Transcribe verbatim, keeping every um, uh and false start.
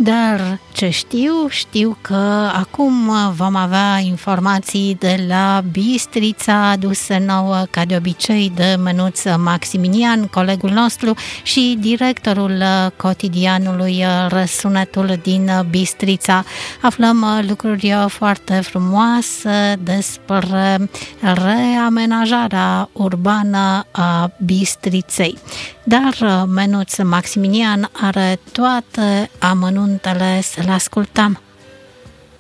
Dar ce știu, știu că acum vom avea informații de la Bistrița, aduse nouă ca de obicei de Mănuț Maximinian, colegul nostru și directorul cotidianului Răsunetul din Bistrița. Aflăm lucruri foarte frumoase despre reamenajarea urbană a Bistriței. Dar Mănuț Maximinian are toate amănuntele, să le ascultăm.